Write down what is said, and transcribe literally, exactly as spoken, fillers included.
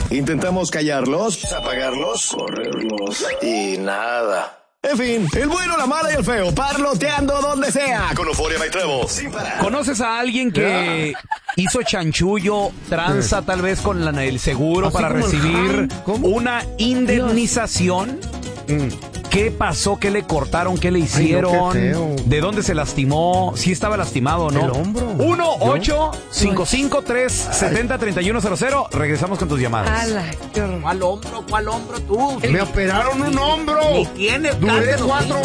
Intentamos callarlos, apagarlos, correrlos y nada. En fin, el bueno, la mala y el feo, parloteando donde sea, con Euphoria by Trevor, sin parar. ¿Conoces a alguien que hizo chanchullo, tranza tal vez con la, el seguro para recibir una indemnización? Mm. ¿Qué pasó? ¿Qué le cortaron? ¿Qué le hicieron? Ay, no, qué feo. ¿De dónde se lastimó? ¿Sí estaba lastimado o no? El hombro. uno ocho cinco cinco tres siete cero tres uno cero cero. Regresamos con tus llamadas. Ala, qué horror. ¿Cuál hombro? ¿Cuál hombro tú? Me operaron un hombro. Ni tienes Duré cáncer, cuatro